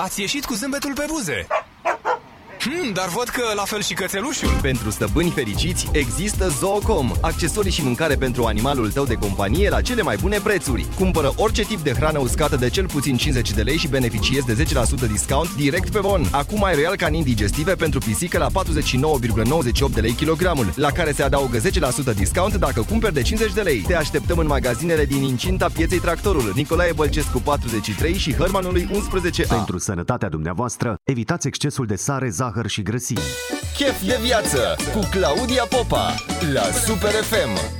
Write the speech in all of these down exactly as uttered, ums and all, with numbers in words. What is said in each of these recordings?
Ați ieșit cu zâmbetul pe buze. Hmm, dar văd că la fel și cățelușul. Pentru stăpâni fericiți există Zoocom, accesorii și mâncare pentru animalul tău de companie la cele mai bune prețuri. Cumpără orice tip de hrană uscată de cel puțin cincizeci de lei și beneficiezi de zece la sută discount direct pe bon. Acum ai Royal Canin digestive pentru pisică la patruzeci și nouă virgulă nouăzeci și opt de lei kilogramul, la care se adaugă zece la sută discount dacă cumperi de cincizeci de lei. Te așteptăm în magazinele din incinta pieței Tractorul, Nicolae Bălcescu patruzeci și trei și Hărmanului unsprezece A. Pentru sănătatea dumneavoastră, evitați excesul de sare, zahăr și grăsimi. Chef de viață cu Claudia Popa la Super F M.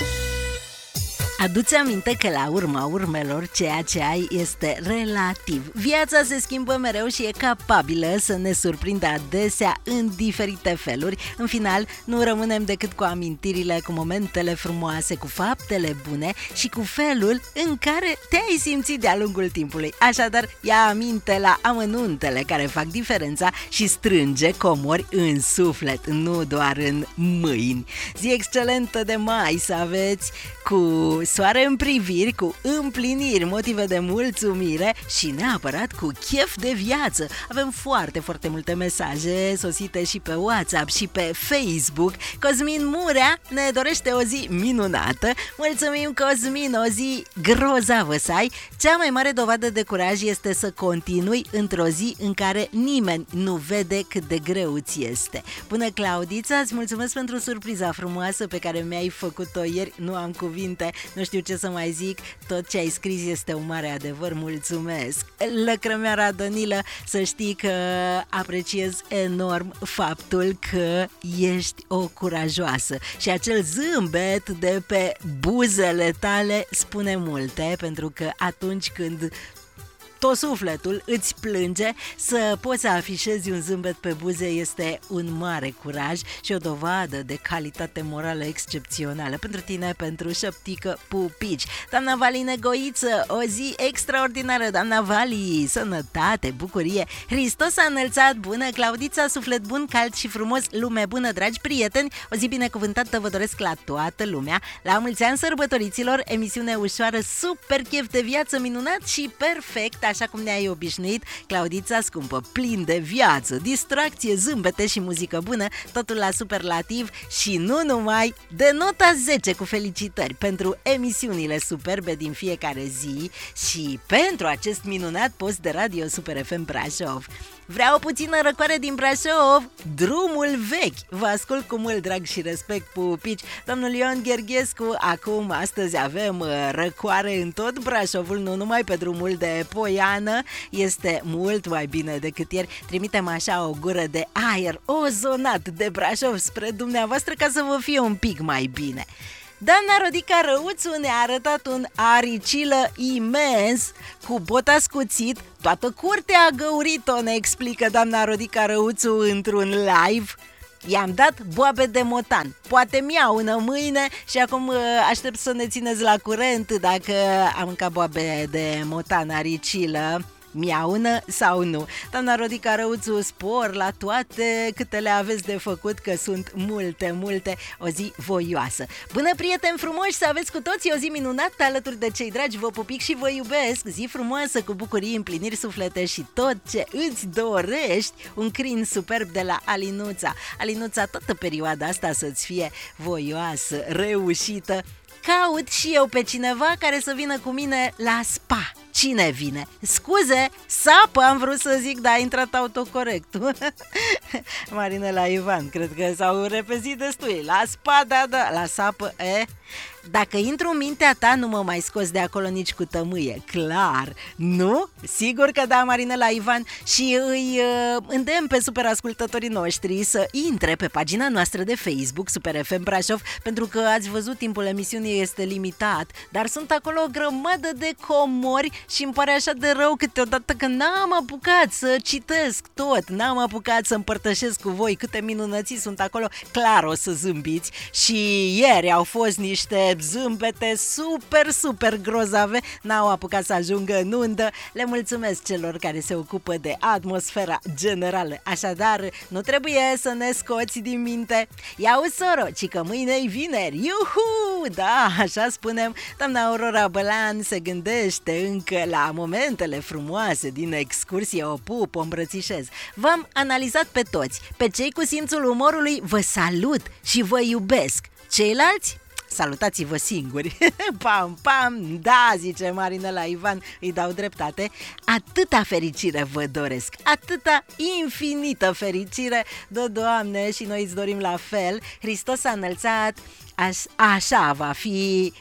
Adu-ți aminte că la urma urmelor ceea ce ai este relativ. Viața se schimbă mereu și e capabilă să ne surprindă adesea în diferite feluri. În final, nu rămânem decât cu amintirile, cu momentele frumoase, cu faptele bune și cu felul în care te-ai simțit de-a lungul timpului. Așadar, ia aminte la amănuntele care fac diferența și strânge comori în suflet, nu doar în mâini. Zi excelentă de mai să aveți, cu soare în priviri, cu împliniri, motive de mulțumire și neapărat cu chef de viață. Avem foarte, foarte multe mesaje sosite și pe WhatsApp și pe Facebook. Cosmin Murea ne dorește o zi minunată. Mulțumim, Cosmin, o zi grozavă să ai. Cea mai mare dovadă de curaj este să continui într-o zi în care nimeni nu vede cât de greu ți este. Bună, Claudița, îți mulțumesc pentru surpriza frumoasă pe care mi-ai făcut-o ieri. Nu am cuvinte, nu știu ce să mai zic, tot ce ai scris este un mare adevăr, mulțumesc. Lăcrămioara Danilă, să știi că apreciez enorm faptul că ești o curajoasă și acel zâmbet de pe buzele tale spune multe, pentru că atunci când tot sufletul îți plânge, să poți să afișezi un zâmbet pe buze este un mare curaj și o dovadă de calitate morală excepțională. Pentru tine, pentru Șăptică, pupici. Doamna Vali Negoiță, o zi extraordinară, doamna Vali, sănătate, bucurie, Hristos a înălțat, bună, Claudița, suflet bun, cald și frumos, lume bună, dragi prieteni, o zi binecuvântată vă doresc la toată lumea, la mulți ani sărbătoriților, emisiune ușoară, super chef de viață, minunat și perfect, așa cum ne-ai obișnuit, Claudița scumpă, plin de viață, distracție, zâmbete și muzică bună, totul la superlativ și nu numai, de nota zece cu felicitări pentru emisiunile superbe din fiecare zi și pentru acest minunat post de radio Super F M Brașov. Vreau puțină răcoare din Brașov, drumul vechi. Vă ascult cu mult drag și respect, pupici. Domnul Ion Gherghescu, acum, astăzi avem răcoare în tot Brașovul, nu numai pe drumul de Poiană. Este mult mai bine decât ieri. Trimitem așa o gură de aer ozonat de Brașov spre dumneavoastră ca să vă fie un pic mai bine. Doamna Rodica Răuțu ne-a arătat un aricilă imens cu bot ascuțit, toată curtea a găurit-o, ne explică doamna Rodica Răuțu într-un live. I-am dat boabe de motan, poate miaună mâine și acum aștept să ne țineți la curent dacă am mâncat boabe de motan aricilă. Miaună sau nu. Doamna Rodica Răuțu, spor la toate câte le aveți de făcut, că sunt multe, multe. O zi voioasă. Bună, prieteni frumoși, să aveți cu toții o zi minunată alături de cei dragi, vă pupic și vă iubesc. Zi frumoasă, cu bucurii, împliniri suflete și tot ce îți dorești. Un crin superb de la Alinuța. Alinuța, toată perioada asta să-ți fie voioasă, reușită. Caut și eu pe cineva care să vină cu mine la spa. Cine vine? Scuze, sapă am vrut să zic, dar a intrat autocorectul. Marinela Ivan, cred că s-au repezit destui. La spa, da, da, la sapă, e? Dacă intru în mintea ta, nu mă mai scoți de acolo nici cu tămâie, clar, nu? Sigur că da, Marinela Ivan, și îi uh, îndemn pe superascultătorii noștri să intre pe pagina noastră de Facebook, Super F M Brașov, pentru că ați văzut, timpul emisiunii este limitat, dar sunt acolo o grămadă de comori și îmi pare așa de rău câteodată că n-am apucat să citesc tot, n-am apucat să împărtășesc cu voi câte minunății sunt acolo, clar o să zâmbiți și ieri au fost niște niște zâmbete super, super grozave n-au apucat să ajungă în undă. Le mulțumesc celor care se ocupă de atmosfera generală. Așadar, nu trebuie să ne scoți din minte. Iau soro, ci că mâine-i vineri. Iuhu! Da, așa spunem. Doamna Aurora Bălan se gândește încă la momentele frumoase din excursie. O pup, o îmbrățișez. V-am analizat pe toți. Pe cei cu simțul umorului vă salut și vă iubesc. Ceilalți? Salutați-vă singuri. Pam, pam, da, zice Marinela Ivan, îi dau dreptate. Atâta fericire vă doresc, atâta infinită fericire. Do, Doamne, și noi îți dorim la fel. Hristos a înălțat, aș, așa va fi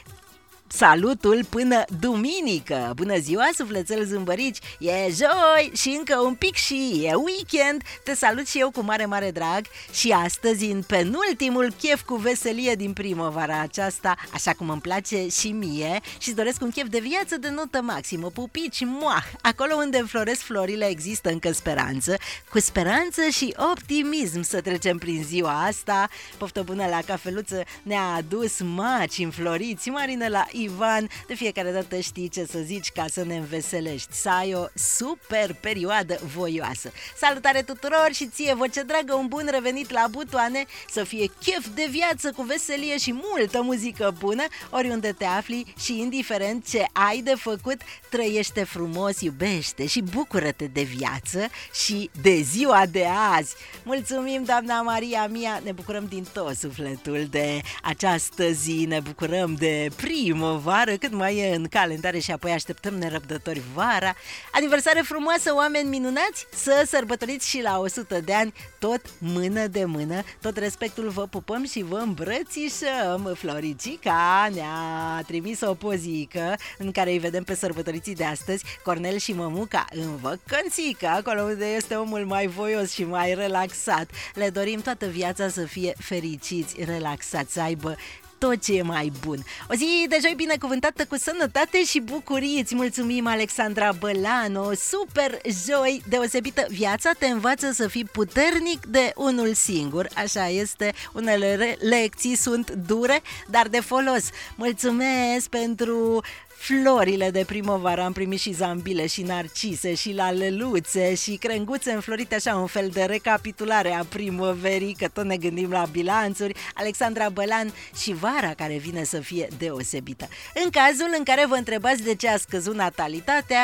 salutul până duminică. Bună ziua, sufletel zâmbărici. E joi și încă un pic și e weekend. Te salut și eu cu mare, mare drag. Și astăzi, în penultimul chef cu veselie din primăvara aceasta, așa cum îmi place și mie, și doresc un chef de viață de notă maximă. Pupici, moah! Acolo unde înfloresc florile există încă speranță. Cu speranță și optimism să trecem prin ziua asta. Poftă bună la cafeluță ne-a adus maci înfloriți Marinela Ivan, de fiecare dată știi ce să zici ca să ne înveselești, să ai o super perioadă voioasă. Salutare tuturor și ție, voce dragă, un bun revenit la butoane, să fie chef de viață cu veselie și multă muzică bună, oriunde te afli și indiferent ce ai de făcut, trăiește frumos, iubește și bucură-te de viață și de ziua de azi. Mulțumim, doamna Maria mia, ne bucurăm din tot sufletul de această zi, ne bucurăm de primă vară, cât mai e în calendare și apoi așteptăm nerăbdători vara. Aniversare frumoasă, oameni minunați, să sărbătoriți și la o sută de ani, tot mână de mână, tot respectul vă pupăm și vă îmbrățișăm. Floricica ne-a trimis o pozică în care îi vedem pe sărbătoriții de astăzi, Cornel și mămuca în văcănțică, acolo unde este omul mai voios și mai relaxat. Le dorim toată viața să fie fericiți, relaxați, să aibă tot ce e mai bun. O zi de joi binecuvântată cu sănătate și bucurii. Îți mulțumim, Alexandra Bălano. Super joi deosebită. Viața te învață să fii puternic de unul singur. Așa este. Unele lecții sunt dure, dar de folos. Mulțumesc pentru florile de primăvară. Am primit și zambile și narcise și laleluțe și crenguțe înflorite, așa un fel de recapitulare a primăverii, că tot ne gândim la bilanțuri. Alexandra Bălan, și vara care vine să fie deosebită. În cazul în care vă întrebați de ce a scăzut natalitatea,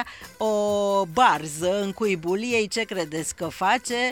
o barză în cuibul ei, ce credeți că face?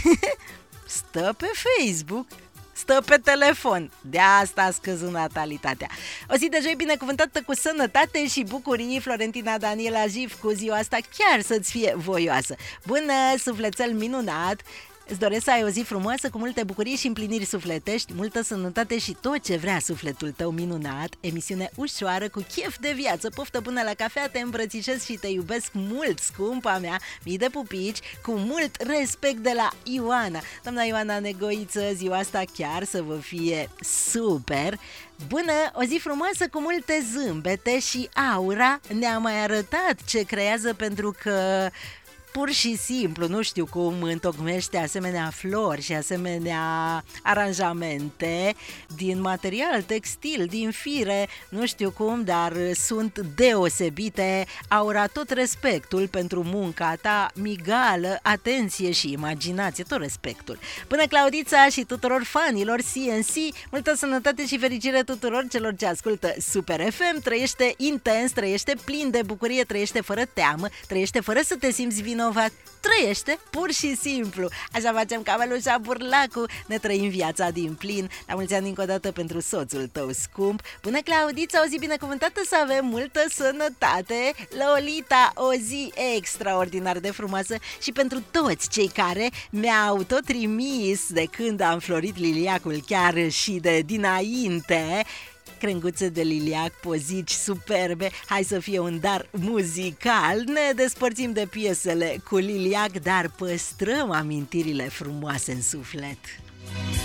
Stă pe Facebook, stă pe telefon. De asta a scăzut natalitatea. O zi de joi binecuvântată cu sănătate și bucurii. Florentina Daniela Jif, cu ziua asta chiar să-ți fie voioasă. Bună, sufletel minunat! Îți doresc să ai o zi frumoasă cu multe bucurii și împliniri sufletești, multă sănătate și tot ce vrea sufletul tău minunat. Emisiune ușoară cu chef de viață. Poftă bună la cafea, te îmbrățișez și te iubesc mult, scumpa mea. Mii de pupici, cu mult respect de la Ioana. Doamna Ioana Negoiță, ziua asta chiar să vă fie super. Bună, o zi frumoasă cu multe zâmbete și aura ne-a mai arătat ce creează, pentru că pur și simplu, nu știu cum întocmește asemenea flori și asemenea aranjamente din material textil, din fire, nu știu cum, dar sunt deosebite. Aura, tot respectul pentru munca ta, migală, atenție și imaginație, tot respectul. Până Claudița și tuturor fanilor C N C, multă sănătate și fericire tuturor celor ce ascultă Super F M. Trăiește intens, trăiește plin de bucurie, trăiește fără teamă, trăiește fără să te simți vinovat, trăiește pur și simplu. Așa facem Camelușa Burlacu, ne trăim viața din plin. La mulți ani încă o dată pentru soțul tău scump. Bună Claudița, o zi binecuvântată, să avem multă sănătate. Lolita, o zi extraordinar de frumoasă și pentru toți cei care mi-au tot trimis de când am florit liliacul, chiar și de dinainte, crenguțe de liliac, pozici superbe. Hai să fie un dar muzical. Ne despărțim de piesele cu liliac, dar păstrăm amintirile frumoase în suflet.